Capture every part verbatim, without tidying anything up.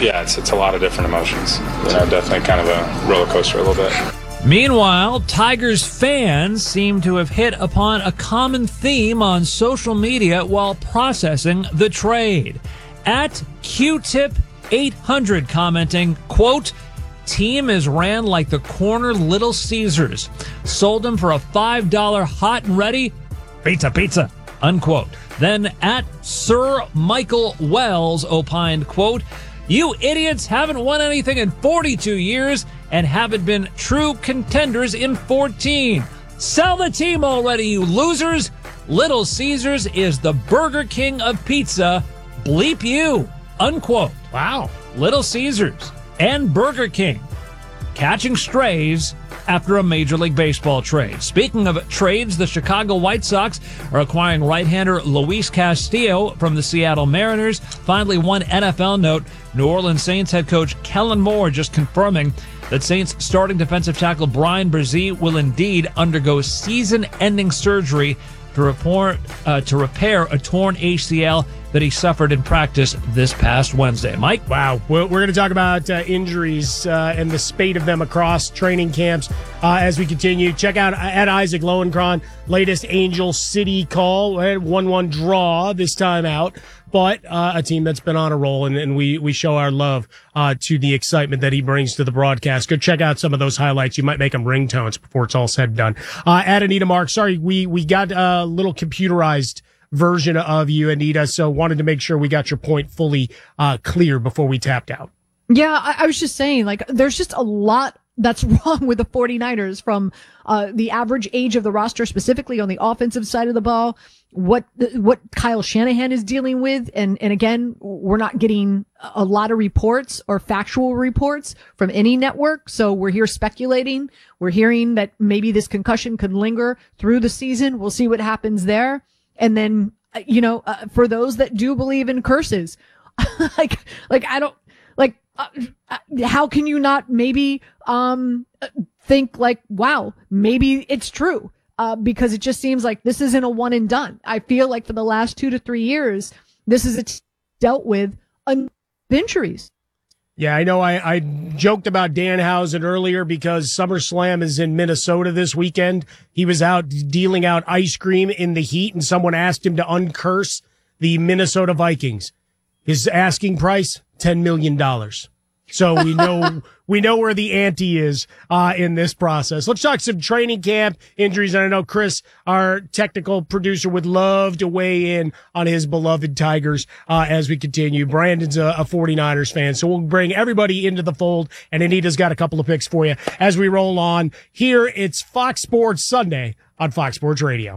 yeah, it's it's a lot of different emotions. You know, definitely kind of a roller coaster a little bit. Meanwhile, Tigers fans seem to have hit upon a common theme on social media while processing the trade. At Q Tip eight hundred commenting, quote, "Team is ran like the corner Little Caesars. Sold them for a five dollar hot and ready pizza pizza," unquote. Then at Sir Michael Wells opined, quote, "You idiots haven't won anything in forty-two years and haven't been true contenders in fourteen. Sell the team already, you losers. Little Caesars is the Burger King of pizza. Bleep you," unquote. Wow. Little Caesars and Burger King catching strays after a Major League Baseball trade. Speaking of trades, the Chicago White Sox are acquiring right-hander Luis Castillo from the Seattle Mariners. Finally, one N F L note, New Orleans Saints head coach Kellen Moore just confirming that Saints starting defensive tackle Brian Brzee will indeed undergo season-ending surgery to report uh, to repair a torn A C L that he suffered in practice this past Wednesday. Mike? Wow. We're, we're going to talk about uh, injuries uh, and the spate of them across training camps uh, as we continue. Check out at Isaac Lowenkron, latest Angel City call, one one draw this time out, but uh, a team that's been on a roll, and, and we, we show our love uh, to the excitement that he brings to the broadcast. Go check out some of those highlights. You might make them ringtones before it's all said and done. Uh, at Anita Mark, sorry, we, we got a little computerized version of you, Anita, so wanted to make sure we got your point fully uh, clear before we tapped out. Yeah, I, I was just saying, like, there's just a lot that's wrong with the 49ers from uh, the average age of the roster, specifically on the offensive side of the ball, what what Kyle Shanahan is dealing with. And, and again, we're not getting a lot of reports or factual reports from any network. So we're here speculating. We're hearing that maybe this concussion could linger through the season. We'll see what happens there. And then, you know, uh, for those that do believe in curses, like, like, I don't, like, uh, how can you not maybe, um, think like, wow, maybe it's true? Uh, because it just seems like this isn't a one and done. I feel like for the last two to three years, this is a t- dealt with un- injuries. Yeah, I know I, I joked about Danhausen earlier because SummerSlam is in Minnesota this weekend. He was out dealing out ice cream in the heat, and someone asked him to uncurse the Minnesota Vikings. His asking price, ten million dollars. So we know we know where the ante is uh in this process. Let's talk some training camp injuries. And I know Chris, our technical producer, would love to weigh in on his beloved Tigers uh as we continue. Brandon's a, a 49ers fan, so we'll bring everybody into the fold. And Anita's got a couple of picks for you as we roll on. Here, it's Fox Sports Sunday on Fox Sports Radio.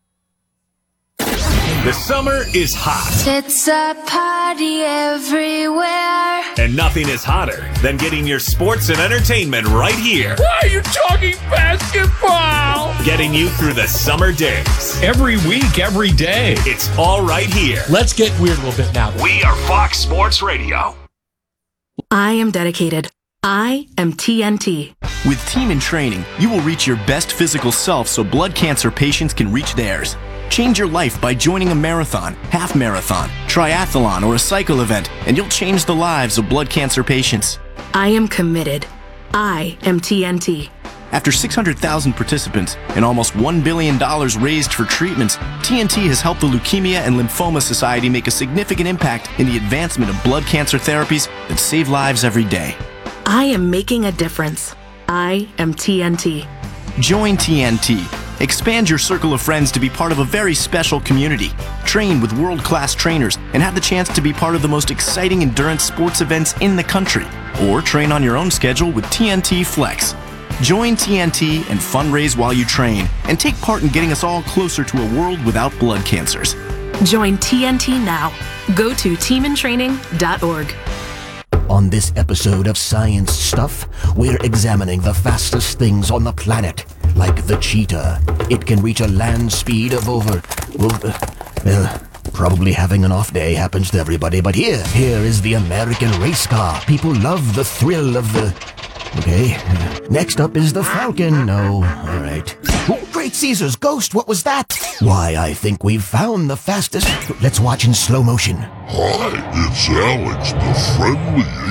The summer is hot. It's a party everywhere. And nothing is hotter than getting your sports and entertainment right here. Why are you talking basketball? Getting you through the summer days. Every week, every day. It's all right here. Let's get weird a little bit now. We are Fox Sports Radio. I am dedicated. I am T N T. With Team in Training, you will reach your best physical self so blood cancer patients can reach theirs. Change your life by joining a marathon, half marathon, triathlon, or a cycle event, and you'll change the lives of blood cancer patients. I am committed. I am T N T. After six hundred thousand participants and almost one billion dollars raised for treatments, T N T has helped the Leukemia and Lymphoma Society make a significant impact in the advancement of blood cancer therapies that save lives every day. I am making a difference. I am T N T. Join T N T. Expand your circle of friends to be part of a very special community. Train with world-class trainers and have the chance to be part of the most exciting endurance sports events in the country. Or train on your own schedule with T N T Flex. Join T N T and fundraise while you train and take part in getting us all closer to a world without blood cancers. Join T N T now. Go to team in training dot org. On this episode of Science Stuff, we're examining the fastest things on the planet. Like the cheetah. It can reach a land speed of over... over well, probably having an off day happens to everybody, but here, here is the American race car. People love the thrill of the... Okay. Next up is the Falcon. No, all right. Oh, Great Caesar's ghost, what was that? Why, I think we've found the fastest... Let's watch in slow motion. Hi, it's Alex, the friendly